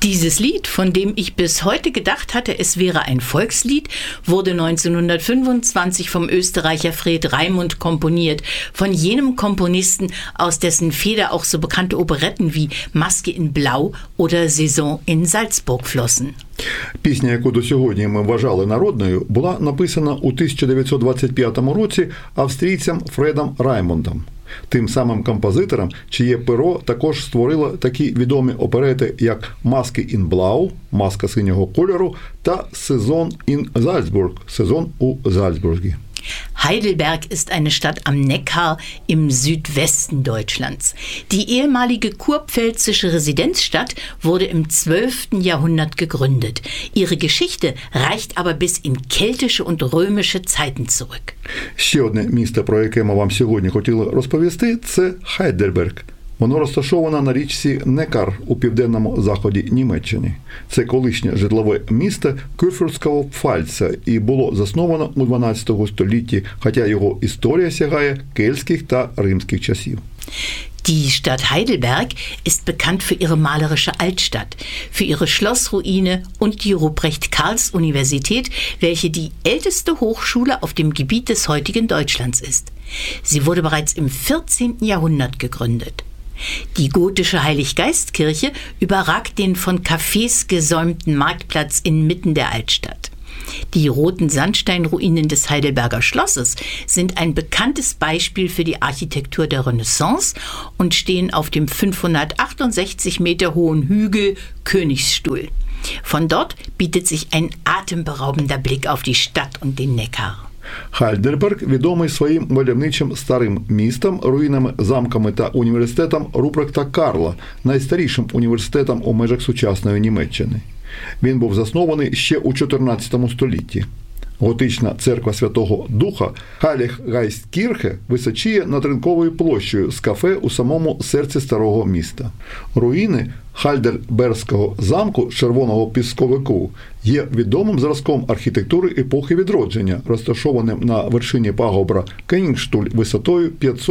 Dieses Lied, von dem ich bis heute gedacht hatte, es wäre ein Volkslied, wurde 1925 vom Österreicher Fred Raimund komponiert, von jenem Komponisten, aus dessen Feder auch so bekannte Operetten wie Maske in Blau oder Saison in Salzburg flossen. Пісня, яку до сьогодні ми вважали народною, була написана у 1925 році австрійцем Фредом Раймондом. Тим самим композитором, чиє перо також створило такі відомі оперети, як «Маски ін Блау» – «Маска синього кольору» та «Сезон ін Зальцбург» – «Сезон у Зальцбургі». Heidelberg ist eine Stadt am Neckar im Südwesten Deutschlands. Die ehemalige kurpfälzische Residenzstadt wurde im 12. Jahrhundert gegründet. Ihre Geschichte reicht aber bis in keltische und römische Zeiten zurück. Ще одне місто, про яке ми вам сьогодні хотіли розповісти, це Хайдельберг. Воно розташоване на річці Некар у південному заході Німеччини. Це колишнє житлове місто Кюрфюрстського Пфальца і було засновано у 12 столітті, хоча його історія сягає кельтських та римських часів. Die Stadt Heidelberg ist bekannt für ihre malerische Altstadt, für ihre Schlossruine und die Ruprecht-Karls-Universität, welche die älteste Hochschule auf dem Gebiet des heutigen Deutschlands ist. Sie wurde bereits im 14. Jahrhundert gegründet. Die gotische Heiliggeistkirche überragt den von Cafés gesäumten Marktplatz inmitten der Altstadt. Die roten Sandsteinruinen des Heidelberger Schlosses sind ein bekanntes Beispiel für die Architektur der Renaissance und stehen auf dem 568 Meter hohen Hügel Königsstuhl. Von dort bietet sich ein atemberaubender Blick auf die Stadt und den Neckar. Хайдельберг відомий своїм мальовничим старим містом, руїнами, замками та університетом Рупрехта Карла, найстарішим університетом у межах сучасної Німеччини. Він був заснований ще у 14 столітті. Готична церква Святого Духа Heiliggeistkirche височіє над ринковою площею з кафе у самому серці старого міста. Руїни Хайдельбергського замку з червоного пісковику є відомим зразком архітектури епохи відродження, розташованим на вершині пагорба Кенігштуль висотою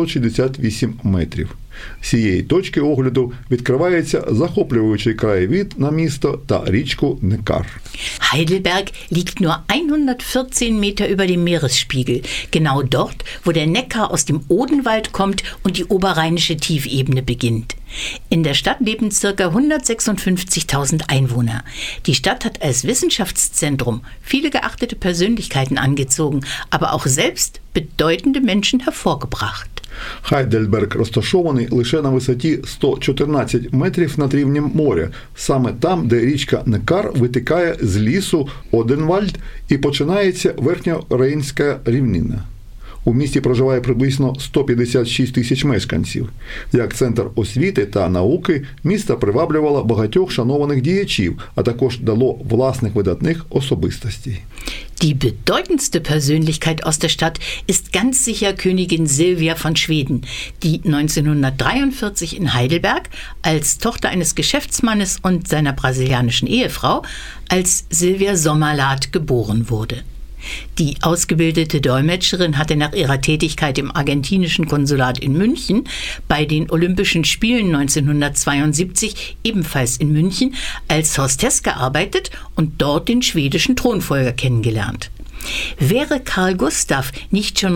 568 метрів. З цієї точки огляду відкривається захоплюючий краєвид на місто та річку Некар. Heidelberg liegt nur 114 Meter über dem Meeresspiegel, genau dort, wo der Neckar aus dem Odenwald kommt und die oberrheinische Tiefebene beginnt. In der Stadt leben ca. 156.000 Einwohner. Die Stadt hat als Wissenschaftszentrum viele geachtete Persönlichkeiten angezogen, aber auch selbst bedeutende Menschen hervorgebracht. Хайдельберг розташований лише на висоті 114 метрів над рівнем моря, саме там, де річка Некар витікає з лісу Оденвальд і починається верхньорейнська рівнина. У місті проживає приблизно 156 тисяч мешканців. Як центр освіти та науки, місто приваблювало багатьох шанованих діячів, а також дало власних видатних особистостей. Die bedeutendste Persönlichkeit aus der Stadt ist ganz sicher Königin Silvia von Schweden, die 1943 in Heidelberg als Tochter eines Geschäftsmannes und seiner brasilianischen Ehefrau als Silvia Sommerlath geboren wurde. Die ausgebildete Dolmetscherin hatte nach ihrer Tätigkeit im argentinischen Konsulat in München bei den Olympischen Spielen 1972 ebenfalls in München als Hostess gearbeitet und dort den schwedischen Thronfolger kennengelernt. Wäre Karl Gustav nicht schon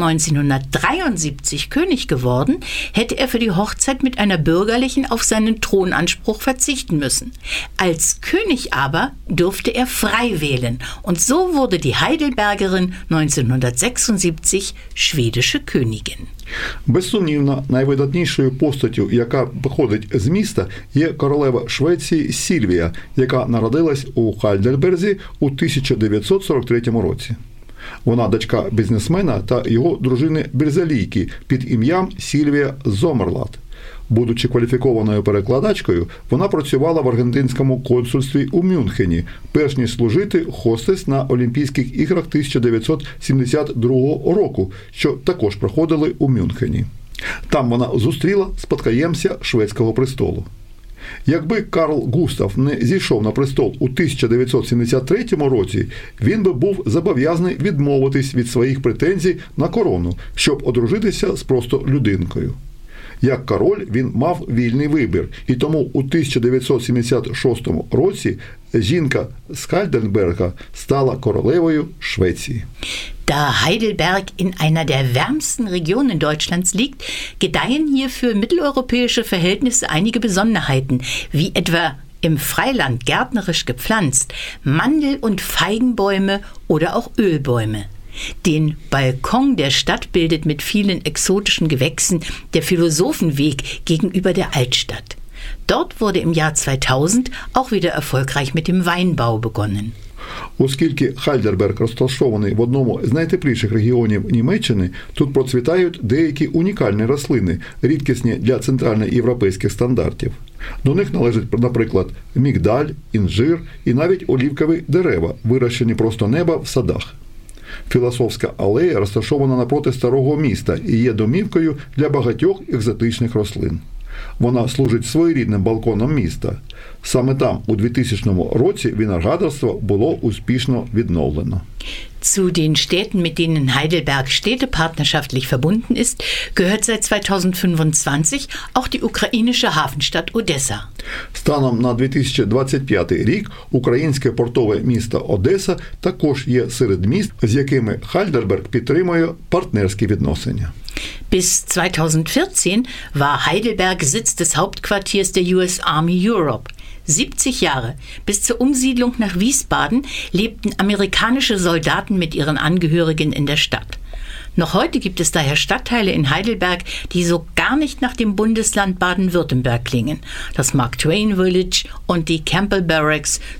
1973 König geworden, hätte er für die Hochzeit mit einer Bürgerlichen auf seinen Thronanspruch verzichten müssen. Als König aber durfte er frei wählen und so wurde die Heidelbergerin 1976 schwedische Königin. Безсумнівно, найвидатнішою постаттю, яка походить з міста, є королева Швеції Сільвія, яка народилась у Хайдельберзі у 1943 році. Вона дочка бізнесмена та його дружини Берзалійки під ім'ям Сільвія Зомерлат. Будучи кваліфікованою перекладачкою, вона працювала в аргентинському консульстві у Мюнхені, перш ніж служити хостес на Олімпійських іграх 1972 року, що також проходили у Мюнхені. Там вона зустріла спадкоємця шведського престолу. Якби Карл Густав не зійшов на престол у 1973 році, він би був зобов'язаний відмовитись від своїх претензій на корону, щоб одружитися з просто людинкою. Як король він мав вільний вибір, і тому у 1976 році жінка з Хайдельберга стала королевою Швеції. Da Heidelberg in einer der wärmsten Regionen Deutschlands liegt, gedeihen hier für mitteleuropäische Verhältnisse einige Besonderheiten, wie etwa im Freiland gärtnerisch gepflanzt Mandel- und Feigenbäume oder auch Ölbäume. Den Balkon der Stadt bildet mit vielen exotischen Gewächsen der Philosophenweg gegenüber der Altstadt. Dort wurde im Jahr 2000 auch wieder erfolgreich mit dem Weinbau begonnen. Оскільки Хайдельберг розташований в одному з найтепліших регіонів Німеччини, тут процвітають деякі унікальні рослини, рідкісні для центральноєвропейських стандартів. До них належать, наприклад, мігдаль, інжир і навіть олівкові дерева, вирощені просто неба в садах. Філософська алея розташована напроти старого міста і є домівкою для багатьох екзотичних рослин. Вона служить своєрідним балконом міста. Саме там у 2000 році виноградарство було успішно відновлено. Zu den Städten, mit denen Heidelberg städtepartnerschaftlich verbunden ist, gehört seit 2025 auch die ukrainische Hafenstadt Odessa. Станом на 2025 рік українське портове місто Одеса також є серед міст, з якими Heidelberg підтримує партнерські відносини. Bis 2014 war Heidelberg Sitz des Hauptquartiers der US Army Europe. 70 Jahre. Bis zur Umsiedlung nach Wiesbaden lebten amerikanische Soldaten mit ihren Angehörigen in der Stadt. Noch heute gibt es daher Stadtteile in Heidelberg, die so gar nicht nach dem Bundesland Baden-Württemberg klingen. Das Mark Twain Village und die Campbell Barracks